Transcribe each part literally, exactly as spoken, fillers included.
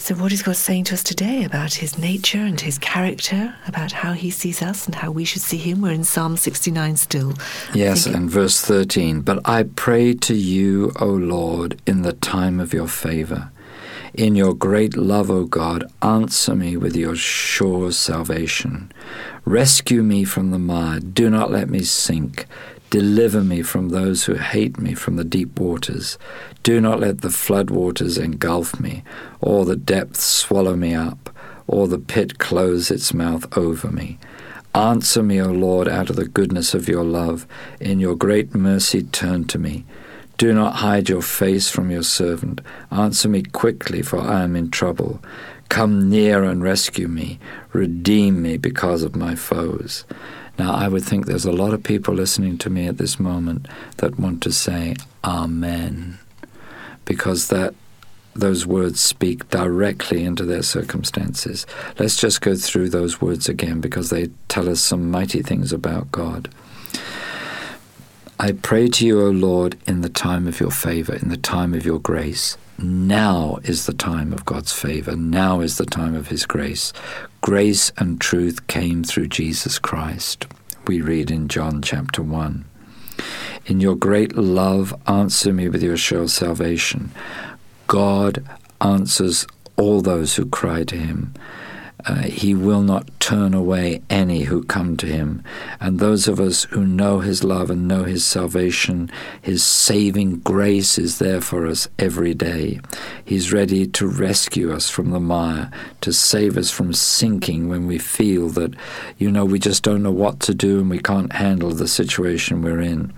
So what is God saying to us today about his nature and his character, about how he sees us and how we should see him? We're in Psalm sixty-nine still. Yes, and verse thirteen. But I pray to you, O Lord, in the time of your favor. In your great love, O God, answer me with your sure salvation. Rescue me from the mire. Do not let me sink. Deliver me from those who hate me, from the deep waters. Do not let the flood waters engulf me, or the depths swallow me up, or the pit close its mouth over me. Answer me, O Lord, out of the goodness of your love. In your great mercy turn to me. Do not hide your face from your servant. Answer me quickly, for I am in trouble. Come near and rescue me. Redeem me because of my foes. Now, I would think there's a lot of people listening to me at this moment that want to say Amen, because that those words speak directly into their circumstances. Let's just go through those words again, because they tell us some mighty things about God. I pray to you, O Lord, in the time of your favor, in the time of your grace. Now is the time of God's favor. Now is the time of his grace. Grace and truth came through Jesus Christ. We read in John chapter one. In your great love, answer me with your sure salvation. God answers all those who cry to him. Uh, he will not turn away any who come to him. And those of us who know his love and know his salvation, his saving grace is there for us every day. He's ready to rescue us from the mire, to save us from sinking when we feel that, you know, we just don't know what to do and we can't handle the situation we're in.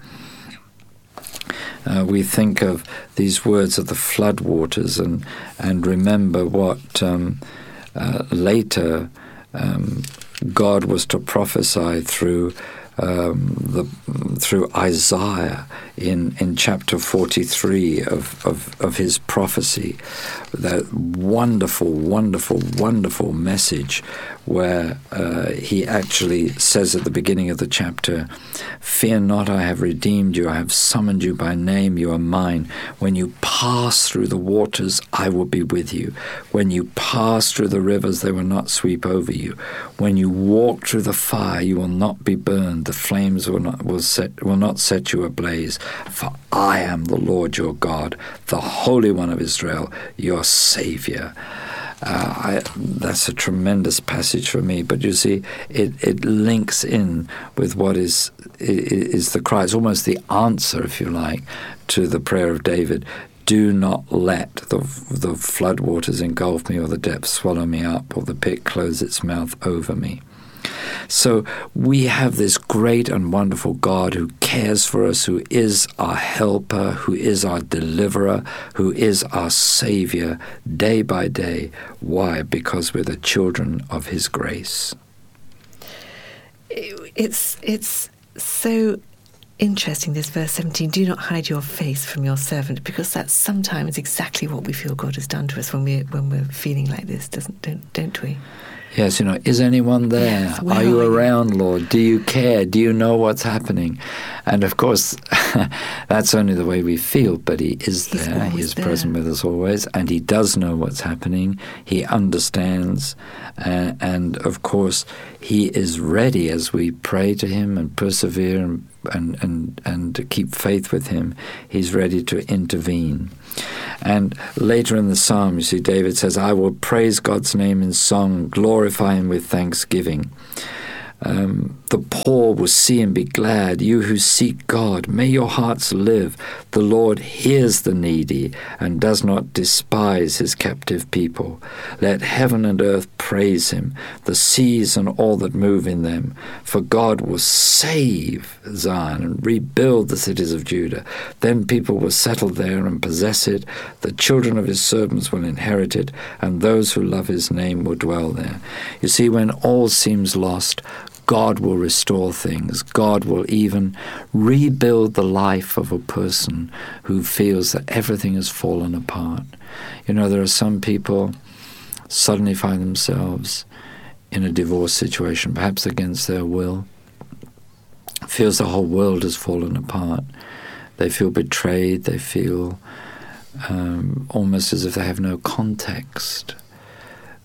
Uh, we think of these words of the flood waters and, and remember what... Um, Uh, later, um, God was to prophesy through um, the through Isaiah in, in chapter forty-three of, of, of his prophecy. That wonderful, wonderful, wonderful message where uh, he actually says at the beginning of the chapter, "Fear not, I have redeemed you. I have summoned you by name. You are mine. When you pass through the waters, I will be with you. When you pass through the rivers, they will not sweep over you. When you walk through the fire, you will not be burned. The flames will not will set will not set you ablaze. For I am the Lord your God, the Holy One of Israel, your Savior." Uh, I, that's a tremendous passage for me. But you see, it, it links in with what is is the cry. It's almost the answer, if you like, to the prayer of David. Do not let the the flood waters engulf me, or the depths swallow me up, or the pit close its mouth over me. So we have this great and wonderful God who cares for us, who is our helper, who is our deliverer, who is our Savior day by day. Why? Because we're the children of his grace. It's, it's so interesting, this verse seventeen, do not hide your face from your servant, because that's sometimes exactly what we feel God has done to us when we're, when we're feeling like this, doesn't, don't, don't we? Yes, you know, is anyone there? Yes, are you are you? around, Lord? Do you care? Do you know what's happening? And of course, that's only the way we feel, but he is He's there. He is there. present with us always, and he does know what's happening. He understands, uh, and of course, he is ready as we pray to him and persevere and and and, and to keep faith with him. He's ready to intervene. And later in the psalm, you see, David says, I will praise God's name in song, glorify him with thanksgiving. Um, the poor will see and be glad. You who seek God, may your hearts live. The Lord hears the needy and does not despise his captive people. Let heaven and earth praise him, the seas and all that move in them. For God will save Zion and rebuild the cities of Judah. Then people will settle there and possess it. The children of his servants will inherit it, and those who love his name will dwell there. You see, when all seems lost, God will restore things. God will even rebuild the life of a person who feels that everything has fallen apart. You know, there are some people suddenly find themselves in a divorce situation, perhaps against their will, feels the whole world has fallen apart. They feel betrayed. They feel um, almost as if they have no context.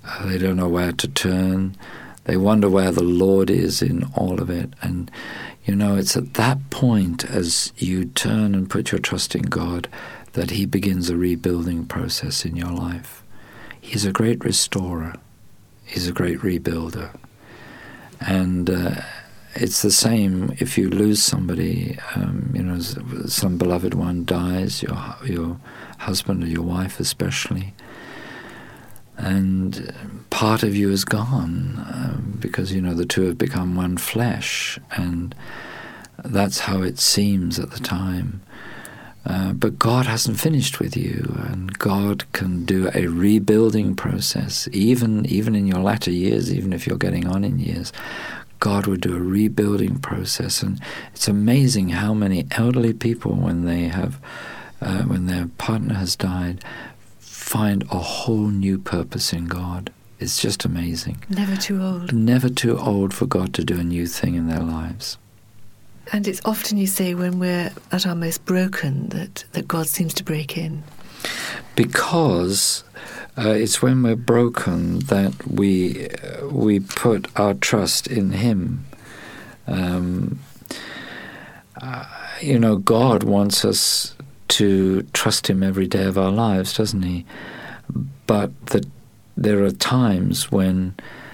Uh, they don't know where to turn. They wonder where the Lord is in all of it. And, you know, it's at that point, as you turn and put your trust in God, that he begins a rebuilding process in your life. He's a great restorer. He's a great rebuilder. And uh, it's the same if you lose somebody, um, you know, some beloved one dies, your your husband or your wife especially, and part of you is gone um, because, you know, the two have become one flesh, and that's how it seems at the time. Uh, but God hasn't finished with you, and God can do a rebuilding process, even even in your latter years, even if you're getting on in years. God would do a rebuilding process, and it's amazing how many elderly people, when they have, uh, when their partner has died, find a whole new purpose in God. It's just amazing. Never too old. Never too old for God to do a new thing in their lives. And it's often, you say, when we're at our most broken that, that God seems to break in. Because uh, it's when we're broken that we uh, we put our trust in Him. Um, uh, you know, God wants us to trust Him every day of our lives, doesn't He? But that there are times when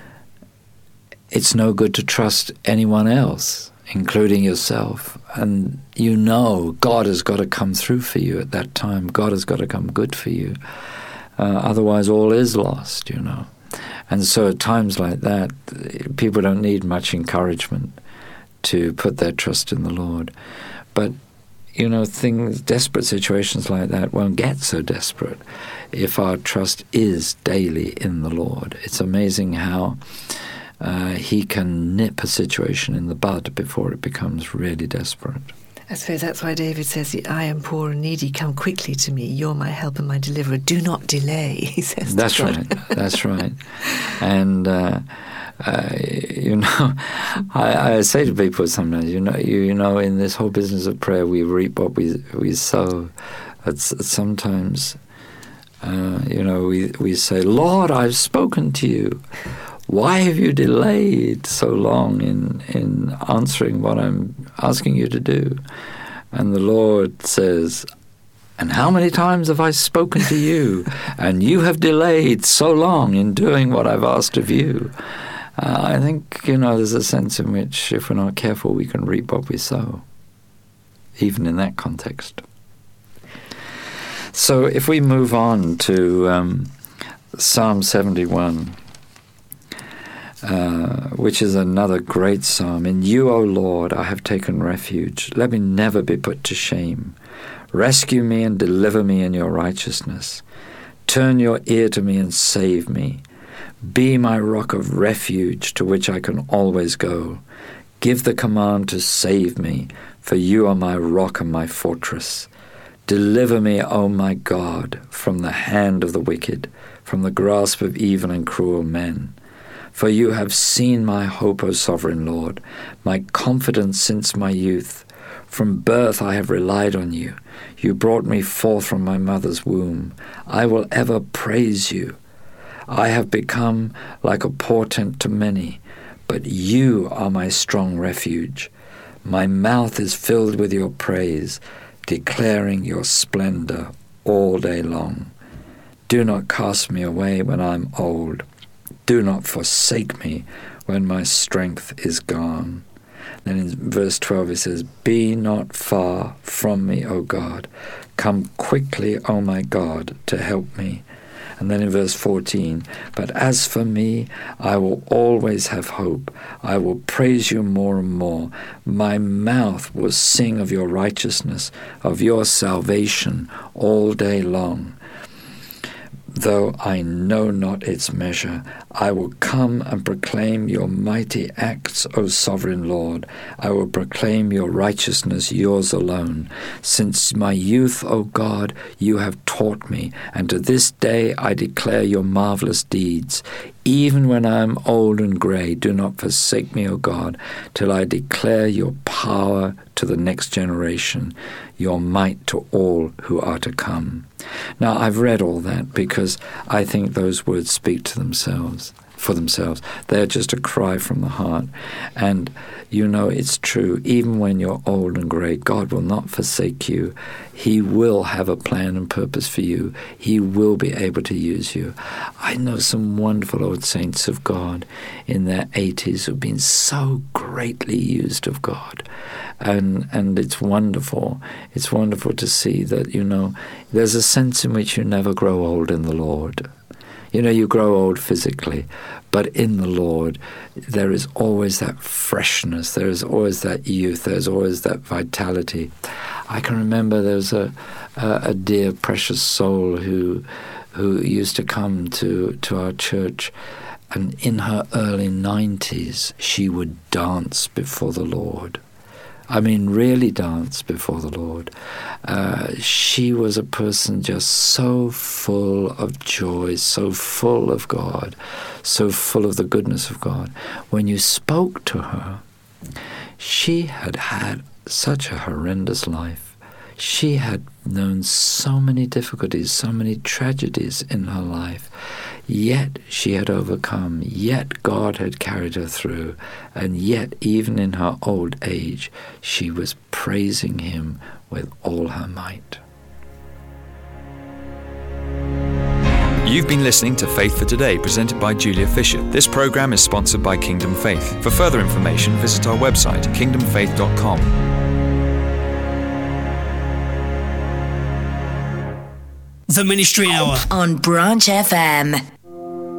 it's no good to trust anyone else, including yourself. And you know God has got to come through for you at that time. God has got to come good for you. Uh, otherwise, all is lost, you know. And so at times like that, people don't need much encouragement to put their trust in the Lord. But, you know, things, desperate situations like that won't get so desperate if our trust is daily in the Lord. It's amazing how Uh, he can nip a situation in the bud before it becomes really desperate. I suppose that's why David says, I am poor and needy, come quickly to me. You're my help and my deliverer. Do not delay, he says. That's to God. right. That's right. And, uh, uh, you know, I, I say to people sometimes, you know, you, you know, in this whole business of prayer, we reap what we, we sow. It's, it's sometimes, uh, you know, we, we say, Lord, I've spoken to you. Why have you delayed so long in, in answering what I'm asking you to do? And the Lord says, and how many times have I spoken to you, and you have delayed so long in doing what I've asked of you? Uh, I think, you know, there's a sense in which, if we're not careful, we can reap what we sow, even in that context. So if we move on to um, Psalm seventy-one, Uh, which is another great psalm. In you, O Lord, I have taken refuge. Let me never be put to shame. Rescue me and deliver me in your righteousness. Turn your ear to me and save me. Be my rock of refuge to which I can always go. Give the command to save me, for you are my rock and my fortress. Deliver me, O my God, from the hand of the wicked, from the grasp of evil and cruel men. For you have seen my hope, O sovereign Lord, my confidence since my youth. From birth I have relied on you. You brought me forth from my mother's womb. I will ever praise you. I have become like a portent to many, but you are my strong refuge. My mouth is filled with your praise, declaring your splendor all day long. Do not cast me away when I am old. Do not forsake me when my strength is gone. Then in verse twelve it says, Be not far from me, O God. Come quickly, O my God, to help me. And then in verse fourteen, But as for me, I will always have hope. I will praise you more and more. My mouth will sing of your righteousness, of your salvation all day long. Though I know not its measure, I will come and proclaim your mighty acts, O sovereign Lord. I will proclaim your righteousness, yours alone. Since my youth, O God, you have taught me, and to this day I declare your marvelous deeds. Even when I am old and grey, do not forsake me, O God, till I declare your power to the next generation, your might to all who are to come. Now, I've read all that because I think those words speak to themselves, for themselves. They're just a cry from the heart. And you know it's true. Even when you're old and grey, God will not forsake you. He will have a plan and purpose for you. He will be able to use you. I know some wonderful old saints of God in their eighties who've been so greatly used of God. And and it's wonderful. It's wonderful to see that, you know, there's a sense in which you never grow old in the Lord. You know, you grow old physically, but in the Lord, there is always that freshness. There is always that youth. There's always that vitality. I can remember there was a, a, a dear, precious soul who who used to come to, to our church, and in her early nineties, she would dance before the Lord. I mean, really dance before the Lord. Uh, she was a person just so full of joy, so full of God, so full of the goodness of God. When you spoke to her, she had had such a horrendous life. She had known so many difficulties, so many tragedies in her life. Yet she had overcome, yet God had carried her through, and yet even in her old age, she was praising him with all her might. You've been listening to Faith for Today, presented by Julia Fisher. This program is sponsored by Kingdom Faith. For further information, visit our website, kingdom faith dot com. The Ministry Hour on Branch F M.